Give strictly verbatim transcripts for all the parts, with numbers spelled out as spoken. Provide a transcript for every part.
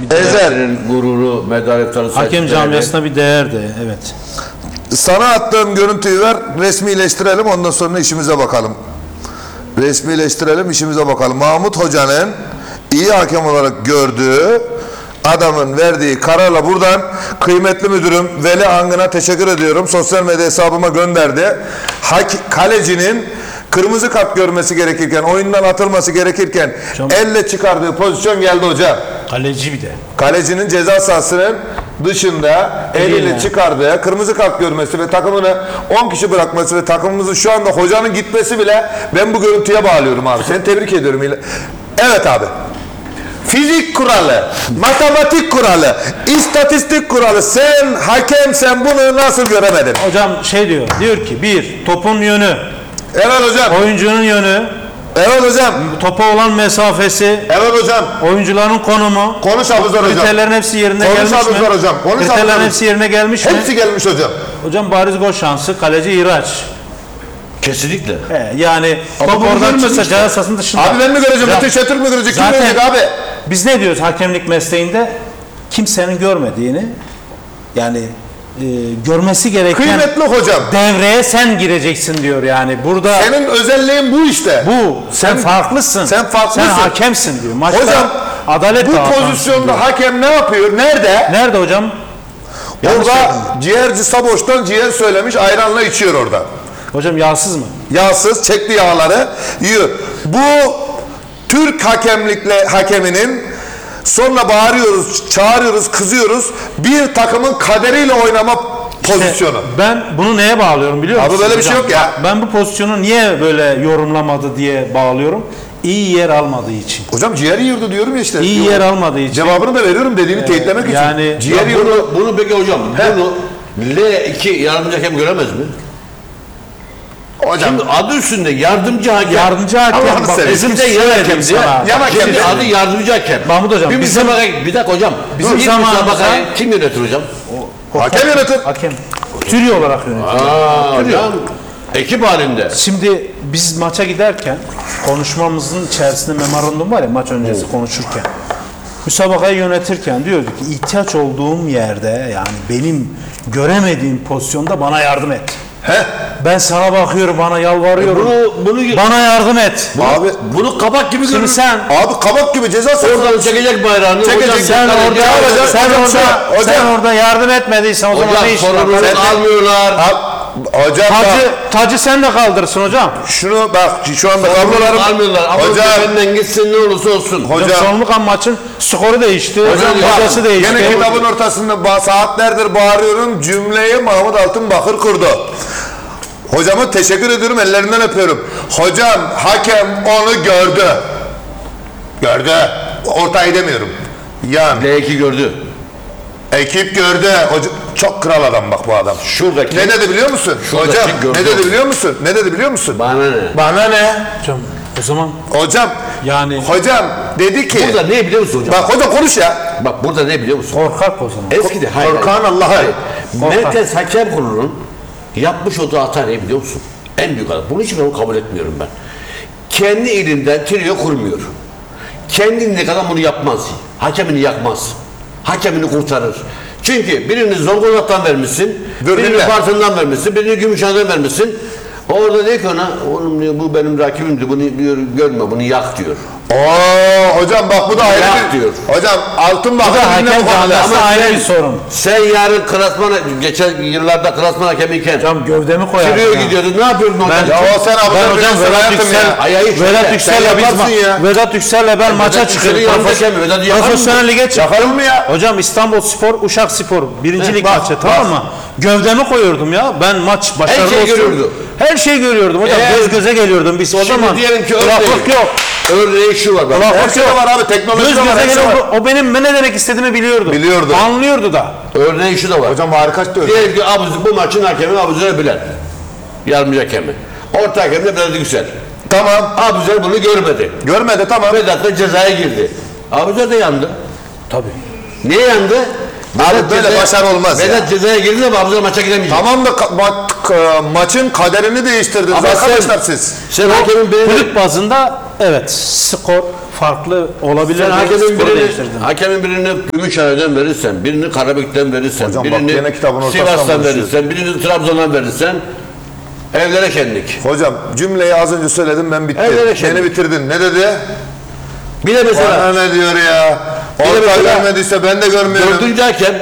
Ezer'in gururu, madalyatları hakem camiasına bir değerdi. Evet. Sana attığım görüntüyü ver, resmileştirelim, ondan sonra işimize bakalım. Resmileştirelim, işimize bakalım. Mahmut Hoca'nın iyi hakem olarak gördüğü adamın verdiği kararla buradan kıymetli müdürüm Veli Angın'a teşekkür ediyorum. Sosyal medya hesabıma gönderdi. Hak, kalecinin kırmızı kart görmesi gerekirken, oyundan atılması gerekirken hocam, elle çıkardığı pozisyon geldi hocam. Kaleci bir de. Kalecinin ceza sahasının dışında eliyle yani çıkardığı kırmızı kart görmesi ve takımını on kişi bırakması ve takımımızın şu anda hocanın gitmesi bile ben bu görüntüye bağlıyorum abi. Seni tebrik ediyorum. Evet abi. Fizik kuralı, matematik kuralı, istatistik kuralı. Sen hakem, sen bunu nasıl göremedin? Hocam şey diyor, diyor ki bir, topun yönü. Evet hocam. Oyuncunun yönü. Evet hocam. Topa olan mesafesi. Evet hocam. Oyuncuların konumu. Konuş Abuzar hocam. Kriterlerin hepsi yerine Konuş gelmiş Abuzar mi? hocam. Konuş Kriterlerin Abuzar. hepsi yerine gelmiş hepsi mi? Hepsi gelmiş hocam. Hocam bariz gol şansı, kaleci ihraç. Kesinlikle. He, yani ama top oradan çıksa ceza sahasının dışında. Abi ben mi göreceğim? Öte Şetür mü görecek? Kim görecek abi? Biz ne diyoruz hakemlik mesleğinde? Kimsenin görmediğini, yani e, görmesi gereken kıymetli hocam, devreye sen gireceksin diyor yani. Burada senin özelliğin bu işte. Bu. Sen, sen farklısın. Sen farklısın. Sen hakemsin diyor. Maçta hocam adalet bu pozisyonda diyor. Hakem ne yapıyor? Nerede? Nerede hocam? Orada ciğerci Saboş'tan ciğer söylemiş, ayranla içiyor orada. Hocam yağsız mı? Yağsız, çekti yağları yiyor. Bu Türk hakemlikle hakeminin sonra bağırıyoruz, çağırıyoruz, kızıyoruz. Bir takımın kaderiyle oynama pozisyonu. İşte ben bunu neye bağlıyorum biliyor musun? Abi böyle bir hocam? şey yok ya. Ben bu pozisyonu niye böyle yorumlamadı diye bağlıyorum. İyi yer almadığı için. Hocam ciğer yiyordu diyorum ya işte. İyi yer almadığı için. Cevabını da veriyorum dediğini ee, teyitlemek için. Yani ciğer yiyordu. Bunu, bunu peki hocam, He? bunu L iki yardımcı hakem göremez mi? Hocam, şimdi adı üstünde yardımcı hakem. Yardımcı hakem. Bak, bizim de yan hakem diye. Yan hakem. Şimdi adı yardımcı hakem. Mahmut hocam. Bir bizim müsabaka, bir dakika hocam. Bizim bir müsabaka kim yönetir hocam? O, hakem yönetir. Hakem. Jüri olarak yönetiyor. Aa, hocam. Ekip halinde. Şimdi biz maça giderken konuşmamızın içerisinde memorandum var ya, maç öncesi oh. konuşurken. Müsabakayı yönetirken diyordu ki ihtiyaç olduğum yerde, yani benim göremediğim pozisyonda bana yardım et. He? Ben sana bakıyorum, bana yalvarıyorum. Bunu, bunu, bana yardım et. Bunu, abi bunu kabak gibi görür. Sen abi kabak gibi ceza sahası. Oradan çekecek bayrağını. Çekecek. Hocam, sen orada hocam, sen hocam, orada hocam, sen orada yardım etmediysen o zaman hocam, ne iş var? Hocam almıyorlar. Hocam tacı, tacı sen de kaldırsın hocam. Şunu bak, şu anda kablolarım almıyorlar. Ama hocam benden gitsin ne olursa olsun. Hocam, hocam sonluk an maçın skoru değişti. Hocam hocası değişti. Yine kitabın ortasında saatlerdir bağırıyorum, cümleyi Mahmut Altınbakır kurdu. Hocama teşekkür ediyorum, ellerinden öpüyorum. Hocam hakem onu gördü. Gördü. Ortayı demiyorum. Yan. L iki gördü. Ekip gördü. Hocam, çok kral adam bak bu adam. Şuradaki. Ne dedi biliyor musun? Hocam gördü. ne dedi biliyor musun? Ne dedi biliyor musun? Bana ne? Bana ne? Hocam o zaman hocam yani hocam dedi ki. Burada ne biliyor musun hocam? Bak hocam konuş ya. Bak burada ne biliyor musun? Korkak o zaman. Eskide hayır. Korkan Allah'a. Merkez Hakem Kurulu'nun yapmış olduğu hata ne biliyor musun? En büyük hata. Bunu hiç ben kabul etmiyorum ben. Kendi elinden trio kurmuyor. Kendini kadar bunu yapmaz. Hakemini yakmaz. Hakemini kurtarır. Çünkü birini Zonguldak'tan vermişsin, Gördün birini de. Bartın'dan vermişsin, birini Gümüşhane'den vermişsin. Orada diyor ki ona, oğlum diyor, bu benim rakibimdi, bunu diyor, görme, bunu yak diyor. Oo hocam bak bu da ayrı bir diyor. Hocam altın bak. Hakem camiası ayrı bir sorun. Sen yarın klasmana, geçen yıllarda klasman hakemiyken hocam gövdemi koyar. Sürüyor gidiyordun, ne yapıyordun hocam? Ya o sen ben hocam Vedat Yüksel, Vedat Yüksel'le biz Vedat Yüksel'le ben maça çıkıyorduk. Profesyonel lige çıkarım mı ya? Hocam İstanbul Spor, Uşak Spor birinci lig maçı, tamam mı? Gövdemi koyuyordum ya. Ben maç başarılı olsun. Her şey görüyordu. Her şey görüyordum hocam. Göz göze geliyordum biz o zaman. Diyelim ki kulaklık yok. Örneği şu var. Her şey var abi, teknoloji var. var. O benim ne demek istediğimi biliyordu. Biliyordu. Anlıyordu da. Örneği şu da var. Hocam harika diyor. Diyelim ki Abuzer, bu maçın hakemi Abuzer Bilen. Yardımcı hakemi. Orta hakem de Vedat Yüksel. Tamam. Abuzer bunu görmedi. Görmedi tamam. Vedat da cezaya girdi. Abuzer de yandı. Tabii. Niye yandı? Abi böyle cezaya, başarı olmaz Vedat ya. cezaya girdi ama Abuzer maça giremeyecek. Tamam da ma maçın kaderini değiştirdiniz ama arkadaşlar sen, siz. Sen hakemin kulüp bazında evet skor farklı olabilir. Sen diye hakemin skoru birini, değiştirdim. hakemin birini Gümüşhane'den verirsen, birini Karabük'ten verirsen, Hocam bak birini gene kitabın ortasından Sivas'tan konuşuyoruz. verirsen, birini Trabzon'dan verirsen evlere şenlik. Hocam cümleyi az önce söyledim ben bitti. Evet, evet, Beni bitirdin. Ne dedi? Bir de mesela Bana ne diyor ya? Bir de Orta mesela- görmediyse ben de görmüyorum. dördüncü hakem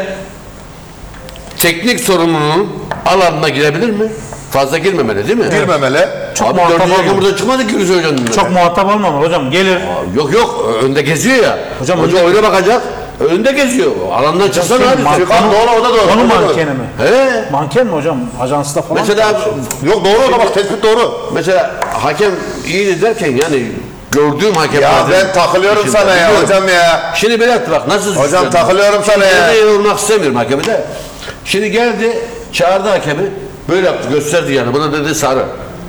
teknik sorumluluğun alanına girebilir mi? Fazla girmemeli değil mi? Girmemeli. Çok Abi muhatap dördüncü hakem olmam. burada çıkmadı ki Hulusi Hoca'nın önüne. Çok muhatap olmamalı hocam. Gelir. Yok yok önde geziyor ya. Hocam Hoca önde- öyle bakacak. Önde geziyor. Alandan çıksana Şey, abi. man- Çıkan doğru o da doğru. Onun o da doğru. mankeni mi? He. Manken mi hocam? Ajansta falan. Mesela Yok doğru o da bak tespit doğru. mesela hakem iyiydi derken yani gördüğüm hakem. Ya ben takılıyorum Şimdi sana ya biliyorum. hocam ya. Şimdi Berat bak nasıl Hocam suçladın? takılıyorum sana ya. Ben de yorulmak istemiyorum hakemi de. Şimdi geldi çağırdı hakemi. Böyle yaptı gösterdi yani. Buna dedi sarı.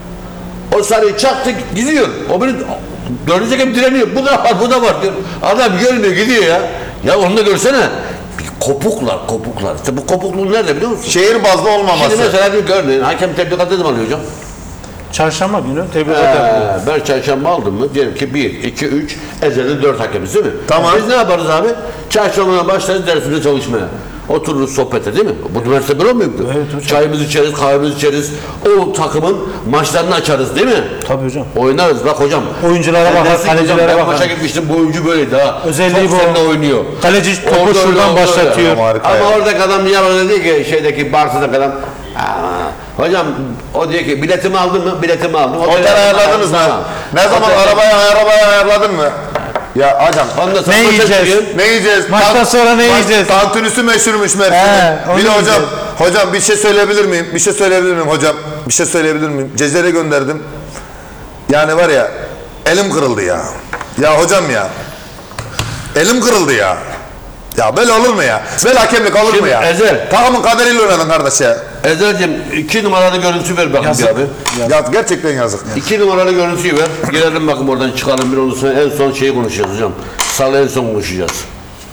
O sarıyı çaktı gidiyor. O beni dördüncü hakem direniyor. Bu da var bu da var diyor. Adam görmüyor gidiyor ya. Ya onu da görsene. Bir kopuklar kopuklar. İşte bu kopukluğun nerede biliyor musun? Şehir bazlı olmaması. Şimdi mesela bir örneğin hakem tebligat ne zaman alıyor hocam? Çarşamba günü tebrik Ee, ederim. ben çarşamba aldım mı? Diyelim ki bir, iki, üç, ezeli dört hakemiz değil mi? Tamam. Biz ne yaparız abi? Çarşambaya başlarız dersimize çalışmaya. Otururuz sohbete değil mi? Bu üniversite böyle muydu? Evet hocam. Çayımızı içeriz, kahvemizi içeriz. O takımın maçlarını açarız değil mi? Tabii hocam. Oynarız bak hocam. Oyunculara Sen bakar, dersin ki hocam, kalecilere ben bakar. maça gitmiştim bu oyuncu böyleydi ha. Özelliği Çok bu. seninle oynuyor. Kaleci topu Orada öyle, şuradan orada öyle. başlatıyor. Ama harika Ama ya. oradaki adam niye bana dedi ki şeydeki Bartın'daki adam "Aa, hocam o diyor ki biletimi aldın mı? Biletimi aldım. Otel ayarladınız mı? Tamam. Ne zaman Otel- arabayı arabayı ayarladın mı? Ya hocam Ondan sonra Ne maça yiyeceğiz? çıkıyor. ne yiyeceğiz? Maçtan Tan- sonra ne maç- yiyeceğiz? Tantunisi meşhurmuş Mersin'de. He, onu Bir de hocam, yiyeceğiz. hocam bir şey söyleyebilir miyim? Bir şey söyleyebilir miyim hocam? Bir şey söyleyebilir miyim? Cezer'e gönderdim. Yani var ya, elim kırıldı ya. Ya hocam ya. Elim kırıldı ya. Ya böyle olur mu ya? Böyle hakemlik olur mu Şimdi ya? Ezel. Takımın kaderiyle oynadın kardeş ya. Ezel'cim iki numaralı görüntü ver bakayım bir abi. Ya gerçekten yazık. İki numaralı görüntüyü ver. Gelelim bakın oradan çıkalım bir ondan sonra en son şeyi konuşacağız hocam. Salı en son konuşacağız.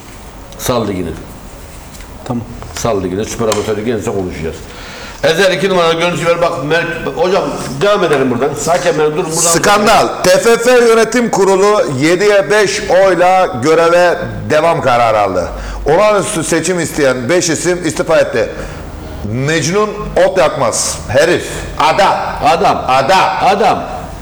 Sal ligini. Tamam. Sal ligini, süper amatör ligi en son konuşacağız. Ezel iki numaralı görüntü ver bak. Mer- hocam devam edelim buradan. Hakemler dur buradan. Skandal. T F F Yönetim Kurulu yediye beş oyla göreve devam kararı aldı. Olağanüstü seçim isteyen beş isim istifa etti. Mecnun ot yakmaz. Herif. Adam. Adam. Adam. Adam.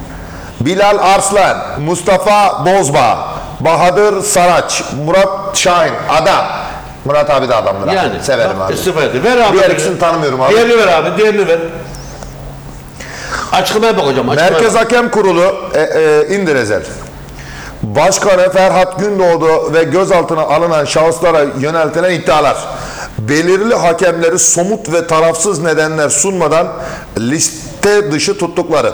Bilal Arslan. Mustafa Bozba. Bahadır Saraç. Murat Şahin. Adam. Murat abi de adamdır. abi. Yani. Severim bak, abi. istifa etti. Ver abi. Diğer ikisini tanımıyorum abi. Diğerini ver abi. Diğerini ver. Açıklamaya bak hocam. Açıklamaya Merkez bak. Hakem Kurulu e, e, indir Ezel. Başkanı Ferhat Gündoğdu ve gözaltına alınan şahıslara yöneltilen iddialar. Belirli hakemleri somut ve tarafsız nedenler sunmadan liste dışı tuttukları.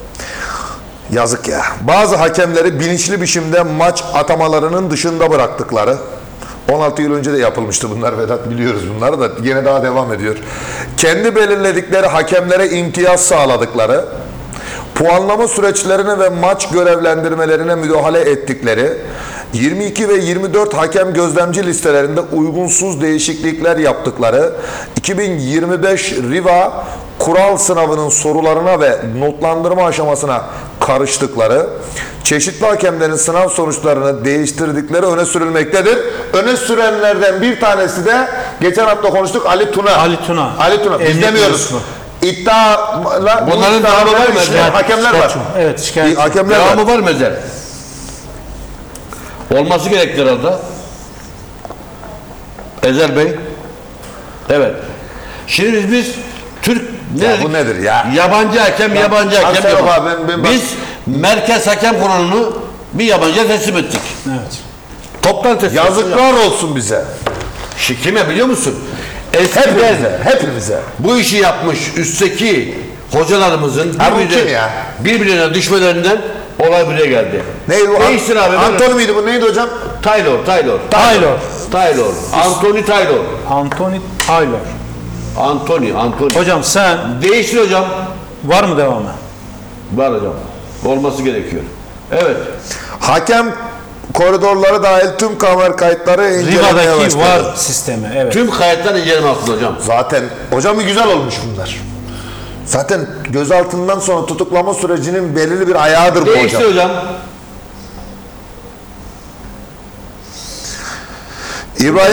Yazık ya. Bazı hakemleri bilinçli biçimde maç atamalarının dışında bıraktıkları. on altı yıl önce de yapılmıştı bunlar Vedat, biliyoruz bunları da yine daha devam ediyor. Kendi belirledikleri hakemlere imtiyaz sağladıkları, puanlama süreçlerine ve maç görevlendirmelerine müdahale ettikleri, yirmi iki ve yirmi dört hakem gözlemci listelerinde uygunsuz değişiklikler yaptıkları, iki bin yirmi beş Riva kural sınavının sorularına ve notlandırma aşamasına karıştıkları, çeşitli hakemlerin sınav sonuçlarını değiştirdikleri öne sürülmektedir. Öne sürenlerden bir tanesi de geçen hafta konuştuk Ali Tuna. Ali Tuna. Ali Tuna. Biz Emniyet demiyoruz. Müdürü. İddialar, bu Bunların iddialar devamı var mı? işte, Evet, hakemler var. şikayetçi. Evet, şikayetçi. Hakemler var. Devamı var mı Ezel? Olması gerekli herhalde. Ezel Bey. Evet. Şimdi biz, biz Türk ne Ya dedik? bu nedir ya? Yabancı hakem, yabancı Ha, hakem. sen yabancı. bak, ben- ben bak- Biz Merkez Hakem Kurulu'nu bir yabancıya teslim ettik. Evet. Toptan teslim ettik. Yazıklar olsun bize. Şi- Kime biliyor musun? Eskiden Hepimize. Hepimize. bu işi yapmış üstteki hocalarımızın Ha, bu birbirine, kim ya? birbirine düşmelerinden olay buraya geldi. Neydi bu? Değiştir abi. Anthony miydi bu? Neydi hocam? Taylor, Taylor. Taylor. Taylor. Anthony Taylor. Anthony Taylor. Anthony, Anthony. Hocam sen Değiştir hocam. var mı devamı? Var hocam. Olması gerekiyor. Evet. Hakem koridorları dahil tüm kamera kayıtları incelemeye Riva'daki başladı. var sistemi. Evet. Tüm kayıtlar inceleme altında hocam. Zaten hocam bir güzel olmuş bunlar. Zaten gözaltından sonra tutuklama sürecinin belirli bir ayağıdır bu hocam. Değiştir hocam. İbrahim